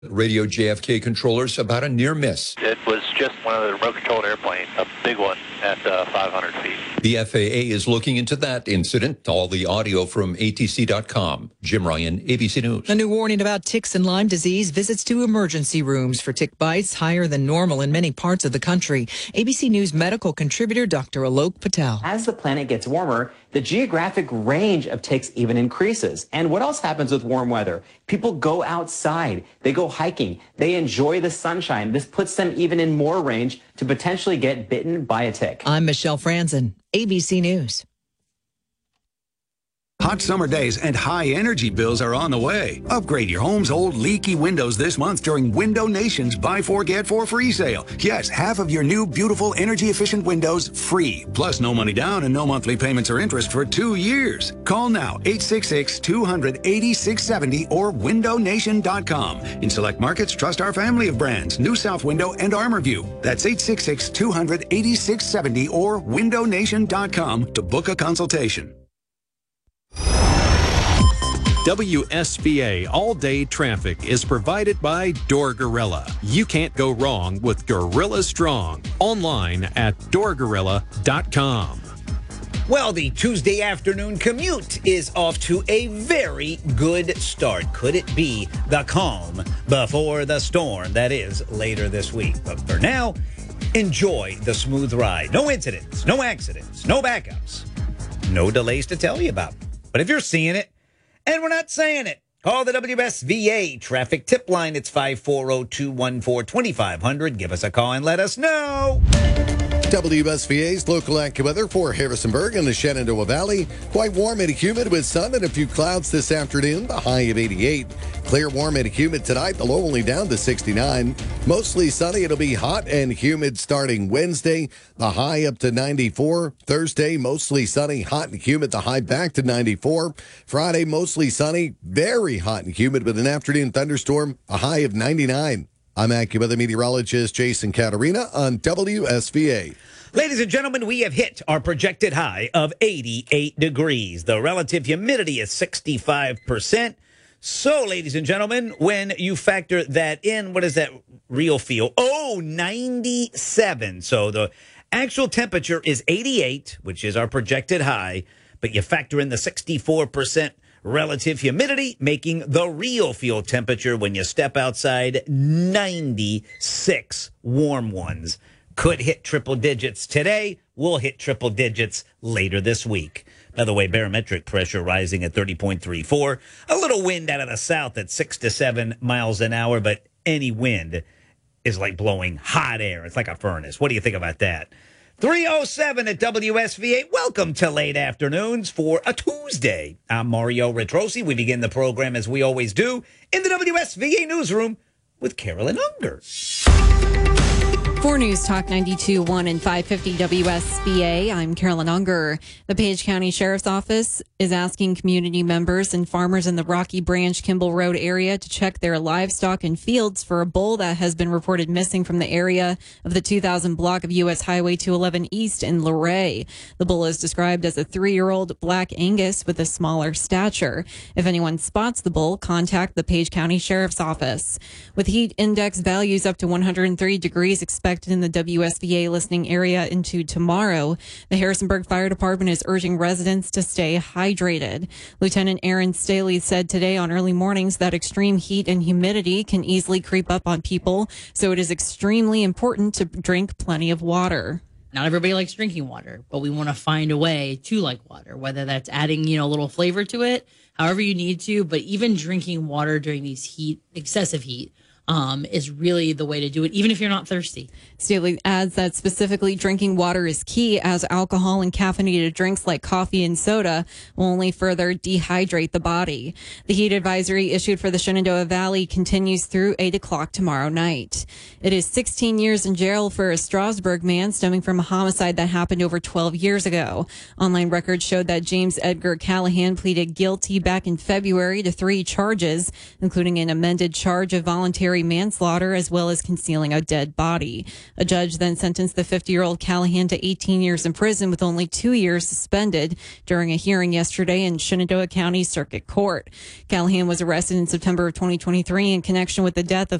Radio JFK controllers about a near miss. It was just one of the remote-controlled airplanes, a big one at 500 feet. The FAA is looking into that incident. All the audio from ATC.com. Jim Ryan, ABC News. A new warning about ticks and Lyme disease. Visits to emergency rooms for tick bites higher than normal in many parts of the country. ABC News medical contributor Dr. Alok Patel. As the planet gets warmer, the geographic range of ticks even increases. And what else happens with warm weather? People go outside. They go hiking. They enjoy the sunshine. This puts them even in more range to potentially get bitten by a tick. I'm Michelle Franzen, ABC News. Hot summer days and high energy bills are on the way. Upgrade your home's old leaky windows this month during Window Nation's Buy 4 Get 4 free sale. Yes, half of your new beautiful energy efficient windows free. Plus no money down and no monthly payments or interest for 2 years. Call now 866-200-8670 or windownation.com. In select markets, trust our family of brands, New South Window and ArmorView. That's 866-200-8670 or windownation.com to book a consultation. WSVA all-day traffic is provided by Door Gorilla. You can't go wrong with Gorilla Strong. Online at doorgorilla.com. Well, the Tuesday afternoon commute is off to a very good start. Could it be the calm before the storm that is later this week? But for now, enjoy the smooth ride. No incidents, no accidents, no backups, no delays to tell you about. But if you're seeing it, and we're not saying it, call the WSVA traffic tip line. It's 540-214-2500. Give us a call and let us know. WSVA's local AccuWeather for Harrisonburg and the Shenandoah Valley. Quite warm and humid with sun and a few clouds this afternoon. The high of 88. Clear, warm, and humid tonight. The low only down to 69. Mostly sunny. It'll be hot and humid starting Wednesday. The high up to 94. Thursday, mostly sunny, hot and humid. The high back to 94. Friday, mostly sunny, very hot and humid with an afternoon thunderstorm. A high of 99. I'm AccuWeather meteorologist Jason Caterina on WSVA. Ladies and gentlemen, we have hit our projected high of 88 degrees. The relative humidity is 65%. So, ladies and gentlemen, when you factor that in, what is that real feel? Oh, 97. So the actual temperature is 88, which is our projected high, but you factor in the 64% relative humidity, making the real feel temperature when you step outside 96 warm ones. Could hit triple digits today. We'll hit triple digits later this week. By the way, barometric pressure rising at 30.34. A little wind out of the south at 6 to 7 miles an hour, but any wind is like blowing hot air. It's like a furnace. What do you think about that? 3:07 at WSVA. Welcome to Late Afternoons for a Tuesday. I'm Mario Retrosi. We begin the program as we always do in the WSVA newsroom with Carolyn Unger. For News Talk 92.1 and 550 WSBA, I'm Carolyn Unger. The Page County Sheriff's Office is asking community members and farmers in the Rocky Branch, Kimball Road area to check their livestock and fields for a bull that has been reported missing from the area of the 2000 block of U.S. Highway 211 East in Luray. The bull is described as a 3-year-old black Angus with a smaller stature. If anyone spots the bull, contact the Page County Sheriff's Office. With heat index values up to 103 degrees expected in the WSVA listening area into tomorrow, the Harrisonburg Fire Department is urging residents to stay hydrated. Lieutenant Aaron Staley said today on Early Mornings that extreme heat and humidity can easily creep up on people, so it is extremely important to drink plenty of water. Not everybody likes drinking water, but we want to find a way to like water, whether that's adding, a little flavor to it, however you need to, but even drinking water during these excessive heat, is really the way to do it, even if you're not thirsty. Staley adds that specifically drinking water is key, as alcohol and caffeinated drinks like coffee and soda will only further dehydrate the body. The heat advisory issued for the Shenandoah Valley continues through 8 o'clock tomorrow night. It is 16 years in jail for a Strasburg man stemming from a homicide that happened over 12 years ago. Online records showed that James Edgar Callahan pleaded guilty back in February to 3 charges, including an amended charge of voluntary involuntary manslaughter as well as concealing a dead body. A judge then sentenced the 50-year-old Callahan to 18 years in prison with only 2 years suspended during a hearing yesterday in Shenandoah County Circuit Court. Callahan was arrested in September of 2023 in connection with the death of